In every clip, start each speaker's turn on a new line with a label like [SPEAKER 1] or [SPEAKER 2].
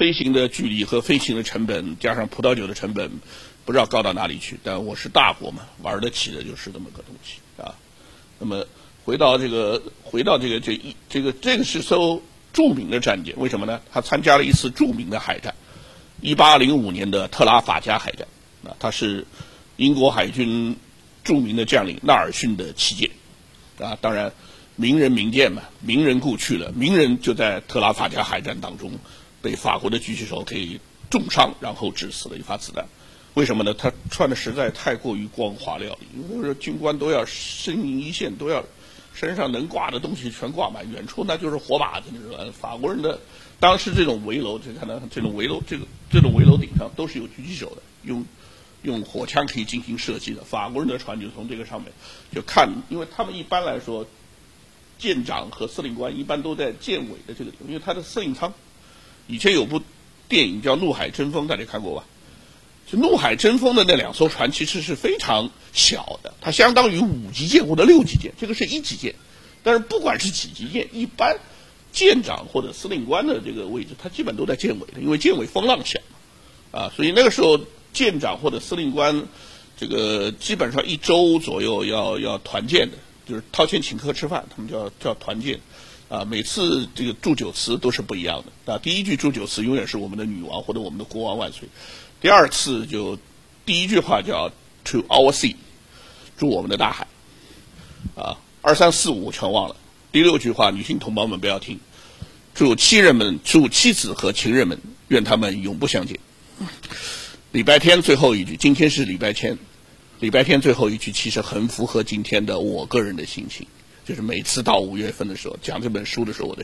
[SPEAKER 1] 飞行的距离和飞行的成本，加上葡萄酒的成本，不知道高到哪里去。但我是大国嘛，玩得起的就是这么个东西啊。那么回到这个是艘著名的战舰，为什么呢？它参加了一次著名的海战，1805年的特拉法加海战啊，它是英国海军著名的将领纳尔逊的旗舰啊。当然，名人名舰嘛，名人故去了，名人就在特拉法加海战当中被法国的狙击手给重伤，然后致死了一发子弹。为什么呢？他穿的实在太过于光华亮丽，因为军官都要身营一线，都要身上能挂的东西全挂满，远处那就是火把子，你知道吧？法国人的当时这种围楼，就看到这种围楼，这种围楼顶上都是有狙击手的，用火枪可以进行射击的。法国人的船就从这个上面就看，因为他们一般来说，舰长和司令官一般都在舰尾的这个地方，因为他的司令舱。以前有部电影叫《怒海争锋》，大家看过吧？就《怒海争锋》的那2艘船其实是非常小的，它相当于5级舰或者6级舰，这个是1级舰。但是不管是几级舰，一般舰长或者司令官的这个位置，他基本都在舰尾的，因为舰尾风浪小啊，所以那个时候舰长或者司令官这个基本上1周左右要团建的，就是掏钱请客吃饭，他们叫团建。啊，每次这个祝酒词都是不一样的。啊，第一句祝酒词永远是我们的女王或者我们的国王万岁。第二次就第一句话叫 To our sea， 祝我们的大海。啊，2、3、4、5全忘了。第6句话，女性同胞们不要听，祝妻子和情人们愿他们永不相见。礼拜天最后一句，今天是礼拜天最后一句，其实很符合今天的我个人的心情。就是每次到5月份的时候讲这本书的时候，我的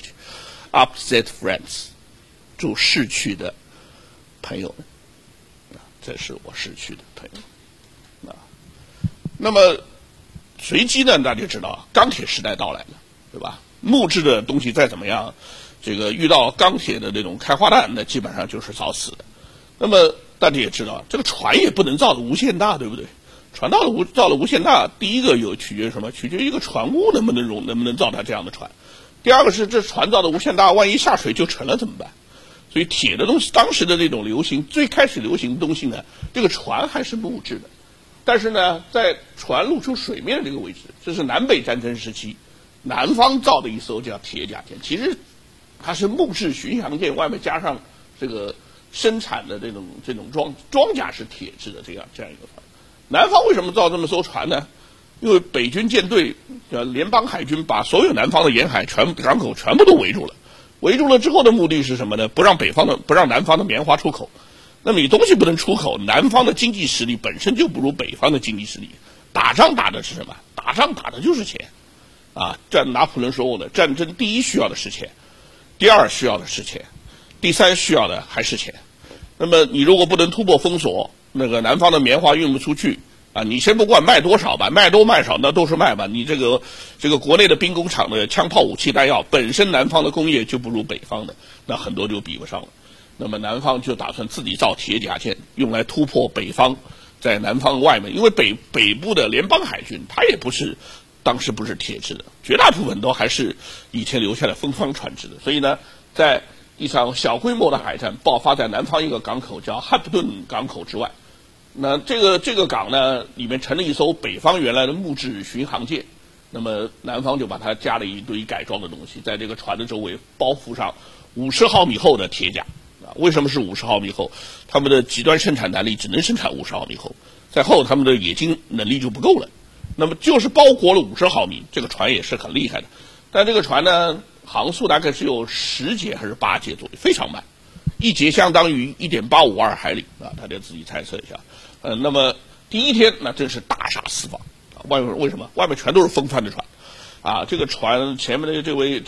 [SPEAKER 1] upset friends， 祝逝去的朋友们，这是我逝去的朋友啊。那么随即呢，大家知道钢铁时代到来了，对吧？木质的东西再怎么样，这个遇到钢铁的这种开花弹，那基本上就是早死的。那么大家也知道，这个船也不能造的无限大，对不对？船造了无限大，第一个取决于什么？取决于一个船坞能不能造它这样的船。第二个是这船造的无限大，万一下水就沉了怎么办？所以铁的东西，当时的这种最开始流行的东西呢，这个船还是木质的，但是呢，在船露出水面的这个位置，这是南北战争时期南方造的一艘叫铁甲舰，其实它是木质巡洋舰，外面加上这个生产的这种装甲是铁制的这样一个船。南方为什么造这么艘船呢？因为北军舰队联邦海军把所有南方的沿海港口全部都围住了。围住了之后的目的是什么呢？不让南方的棉花出口。那么你东西不能出口，南方的经济实力本身就不如北方的经济实力。打仗打的是什么？打仗打的就是钱啊！拿破仑说过的，战争第一需要的是钱，第二需要的是钱，第三需要的还是钱。那么你如果不能突破封锁，那个南方的棉花运不出去啊，你先不管卖多少吧，卖多卖少那都是卖吧。你这个国内的兵工厂的枪炮武器弹药本身南方的工业就不如北方的，那很多就比不上了。那么南方就打算自己造铁甲舰，用来突破北方在南方外面，因为北部的联邦海军它也当时不是铁制的，绝大部分都还是以前留下的风帆船制的。所以呢，在一场小规模的海战爆发在南方一个港口叫汉普顿港口之外。那这个港呢，里面沉了一艘北方原来的木质巡航舰，那么南方就把它加了一堆改装的东西，在这个船的周围包覆上50毫米厚的铁甲啊。为什么是50毫米厚？他们的极端生产能力只能生产50毫米厚，再厚他们的冶金能力就不够了。那么就是包裹了50毫米，这个船也是很厉害的。但这个船呢，航速大概只有10节还是8节左右，非常慢。1节相当于1.852海里啊，大家自己猜测一下。那么第一天那真是大杀四方啊！为什么？外面全都是风帆的船啊！这个船前面的这位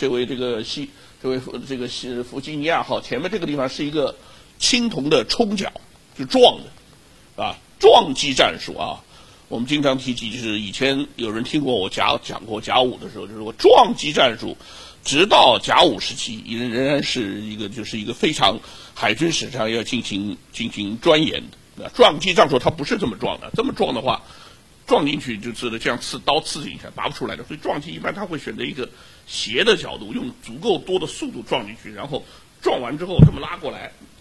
[SPEAKER 1] 弗吉尼亚号前面这个地方是一个青铜的冲角，是撞的啊，撞击战术啊。我们经常提及，就是以前有人听过我讲过甲午的时候，就是说撞击战术。直到甲午时期，仍然是一个非常海军史上要进行钻研的。撞击战术它不是这么撞的，这么撞的话，撞进去就是这样刀刺进去，拔不出来的。所以撞击一般它会选择一个斜的角度，用足够多的速度撞进去，然后撞完之后这么拉过来，